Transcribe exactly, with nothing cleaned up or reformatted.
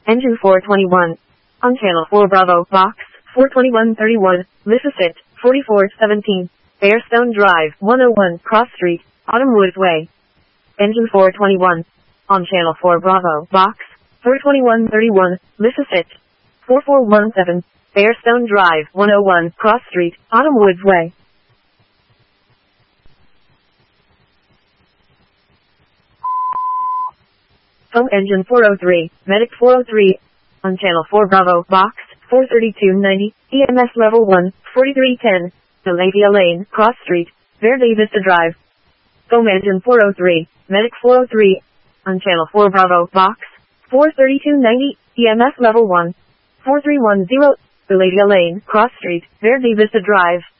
Engine four twenty-one. On channel four Bravo, box, four twenty-one thirty-one, Mississippi, forty-four seventeen, Bearstone Drive, one oh one, Cross Street, Autumn Woods Way. Engine four twenty-one. On channel four Bravo, box, four twenty-one thirty-one, Mississippi, four four one seven, Bearstone Drive, one oh one, Cross Street, Autumn Woods Way. Home engine four oh three, medic four oh three, on channel four Bravo, box, four thirty-two ninety, E M S level one, forty-three ten, Delavia Lane, Cross Street, Verde Vista Drive. Home engine four oh three, medic four oh three, on channel four Bravo, box, four thirty-two ninety, E M S level one, four three one zero, Delavia Lane, Cross Street, Verde Vista Drive.